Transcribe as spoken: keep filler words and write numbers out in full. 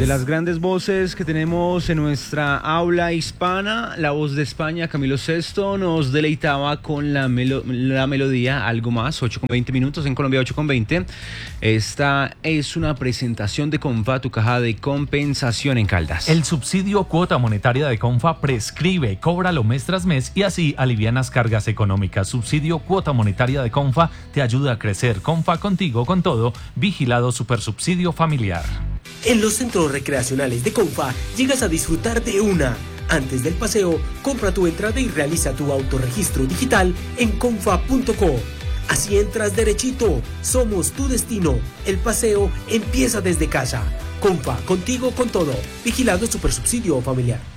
De las grandes voces que tenemos en nuestra aula hispana, la voz de España, Camilo Sesto, nos deleitaba con la, melo- la melodía Algo Más, ocho con veinte minutos, en Colombia ocho con veinte. Esta es una presentación de Comfa, tu caja de compensación en Caldas. El subsidio cuota monetaria de Comfa prescribe, cóbralo mes tras mes y así alivianas cargas económicas. Subsidio cuota monetaria de Comfa te ayuda a crecer. Comfa, contigo con todo. Vigilado Supersubsidio Familiar. En los centros recreacionales de Comfa llegas a disfrutar de una. Antes del paseo, compra tu entrada y realiza tu autorregistro digital en comfa punto co. Así entras derechito. Somos tu destino. El paseo empieza desde casa. Comfa, contigo con todo. Vigilado Supersubsidio Familiar.